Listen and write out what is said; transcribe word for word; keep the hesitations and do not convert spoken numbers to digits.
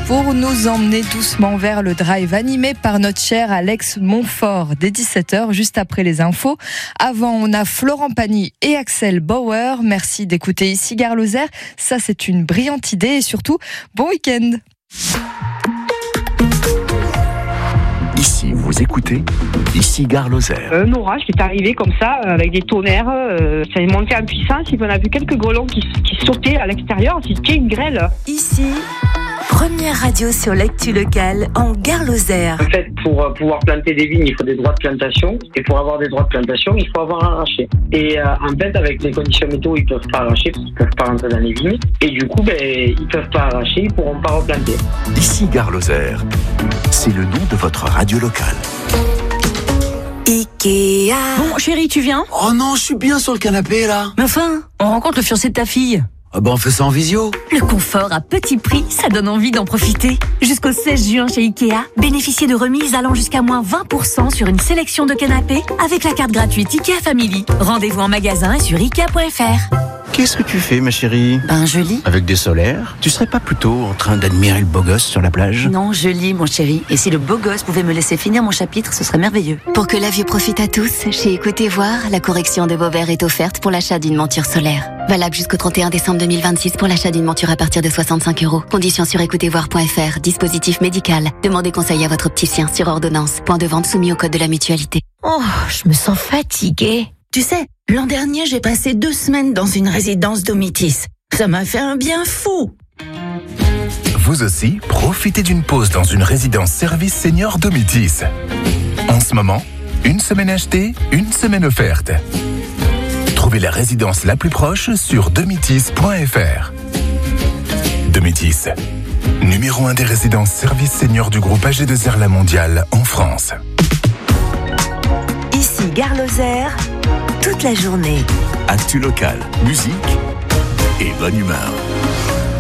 pour nous emmener doucement vers le drive animé par notre cher Alex Montfort dès dix-sept heures, juste après les infos. Avant, on a Florent Pagny et Axel Bauer. Merci d'écouter ici Gare Lozère. Ça, c'est une brillante idée et surtout, bon week-end. Ici, vous écoutez, ici Gare Lozère. Un orage qui est arrivé comme ça, avec des tonnerres, euh, ça est monté en puissance, et on a vu quelques grelons qui, qui sautaient à l'extérieur, c'était une grêle. Ici, première radio sur l'actu locale en Gare Lozère. En fait, pour euh, pouvoir planter des vignes, il faut des droits de plantation, et pour avoir des droits de plantation, il faut avoir arraché. Et euh, en fait, avec les conditions météo, ils peuvent pas arracher, parce qu'ils peuvent pas rentrer dans les vignes, et du coup, ben, ils peuvent pas arracher, ils pourront pas replanter. Ici Gare Lozère, c'est le nom de votre radio locale. Ikea. Bon, chérie, tu viens ? Oh non, je suis bien sur le canapé, là. Mais enfin, on rencontre le fiancé de ta fille. Ah ben, on fait ça en visio. Le confort à petit prix, ça donne envie d'en profiter. Jusqu'au seize juin chez Ikea, bénéficiez de remises allant jusqu'à moins vingt pour cent sur une sélection de canapés avec la carte gratuite Ikea Family. Rendez-vous en magasin et sur ikea point f r. Qu'est-ce que tu fais, ma chérie ? Ben, je lis. Avec des solaires ? Tu serais pas plutôt en train d'admirer le beau gosse sur la plage ? Non, je lis, mon chéri. Et si le beau gosse pouvait me laisser finir mon chapitre, ce serait merveilleux. Pour que la vue profite à tous, chez Écoutez Voir, la correction de vos verres est offerte pour l'achat d'une monture solaire. Valable jusqu'au trente et un décembre deux mille vingt-six pour l'achat d'une monture à partir de soixante-cinq euros. Conditions sur écoutez voir point f r. Dispositif médical. Demandez conseil à votre opticien sur ordonnance. Point de vente soumis au code de la mutualité. Oh, je me sens fatiguée. Tu sais, l'an dernier, j'ai passé deux semaines dans une résidence Domitis. Ça m'a fait un bien fou. Vous aussi, profitez d'une pause dans une résidence service senior Domitis. En ce moment, une semaine achetée, une semaine offerte. Trouvez la résidence la plus proche sur domitis point f r. Domitis, numéro un des résidences service senior du groupe A G deux R La Mondiale en France. Ici Gare Lozère, toute la journée. Actu locale, musique et bonne humeur.